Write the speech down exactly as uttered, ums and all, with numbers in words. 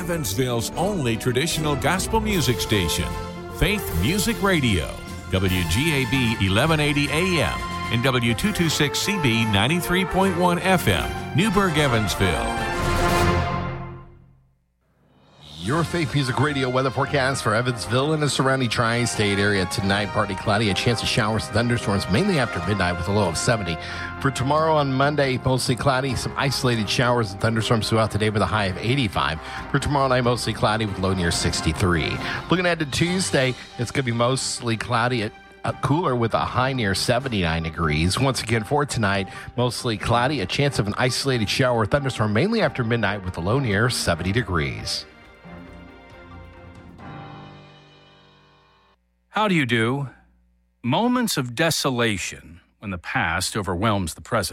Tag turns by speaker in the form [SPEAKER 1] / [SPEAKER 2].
[SPEAKER 1] Evansville's only traditional gospel music station, Faith Music Radio, W G A B eleven eighty A M and W two twenty-six C B ninety-three point one F M, Newburgh, Evansville.
[SPEAKER 2] Your Faith Music Radio weather forecast for Evansville and the surrounding tri-state area tonight. Partly cloudy, a chance of showers and thunderstorms mainly after midnight with a low of seventy. For tomorrow on Monday, mostly cloudy, some isolated showers and thunderstorms throughout the day with a high of eighty-five. For tomorrow night, mostly cloudy with a low near sixty-three. Looking ahead to Tuesday, it's going to be mostly cloudy at Uh, cooler with a high near seventy-nine degrees. Once again for tonight, mostly cloudy, a chance of an isolated shower or thunderstorm mainly after midnight with a low near seventy degrees.
[SPEAKER 3] How do you do? Moments of desolation when the past overwhelms the present.